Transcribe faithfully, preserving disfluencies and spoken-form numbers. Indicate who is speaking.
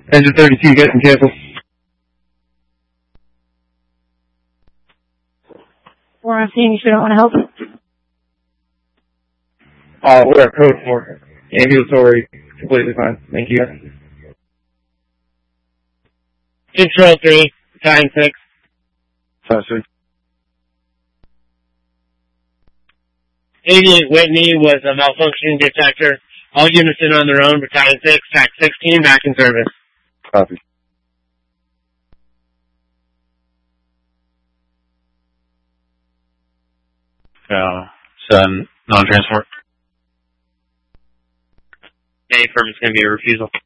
Speaker 1: Engine thirty-two getting canceled.
Speaker 2: Or I'm seeing if you don't want to help.
Speaker 1: Uh, we're at code four. Ambulatory, completely fine. Thank you.
Speaker 3: Control three, Battalion six.
Speaker 1: Sorry.
Speaker 3: eighty-eight Whitney was a malfunctioning detector. All units in on their own. Battalion six, T A C sixteen, back in service.
Speaker 1: Copy.
Speaker 4: Yeah, son, non-transport.
Speaker 3: A firm is going to be a refusal.